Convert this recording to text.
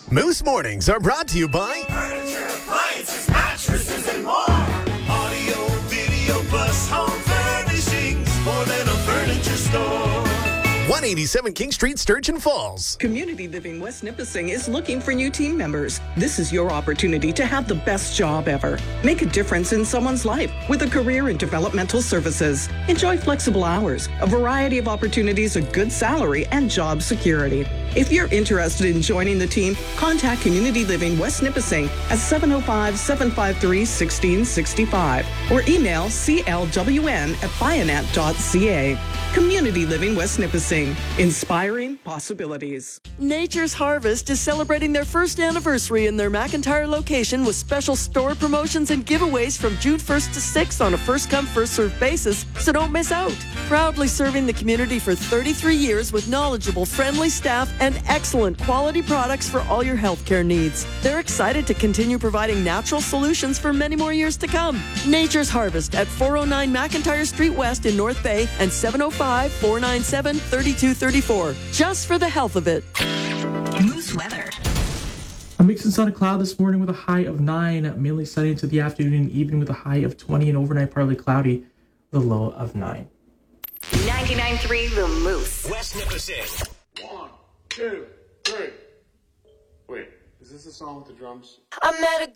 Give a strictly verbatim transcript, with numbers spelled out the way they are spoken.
Moose Mornings are brought to you by Furniture, appliances, mattresses, and more. Audio, video, plus home furnishings. More than a furniture store. one eighty-seven King Street, Sturgeon Falls. Community Living West Nipissing is looking for new team members. This is your opportunity to have the best job ever. Make a difference in someone's life with a career in developmental services. Enjoy flexible hours, a variety of opportunities, a good salary, and job security. If you're interested in joining the team, contact Community Living West Nipissing at seven oh five, seven five three, one six six five or email c l w n at bionet dot c a. Community Living West Nipissing, inspiring possibilities. Nature's Harvest is celebrating their first anniversary in their McIntyre location with special store promotions and giveaways from June first to sixth on a first-come, first-served basis, so don't miss out. Proudly serving the community for thirty-three years with knowledgeable, friendly staff and excellent quality products for all your healthcare needs. They're excited to continue providing natural solutions for many more years to come. Nature's Harvest at four oh nine McIntyre Street West in North Bay and seven oh five, four nine seven, three two three four. Just for the health of it. Moose weather. A mix and sun and cloud this morning with a high of nine, mainly sunny into the afternoon and evening with a high of twenty, and overnight partly cloudy with a low of nine. ninety-nine point three The Moose. West Nipissing. One, two, three. Wait, is this the song with the drums? I met a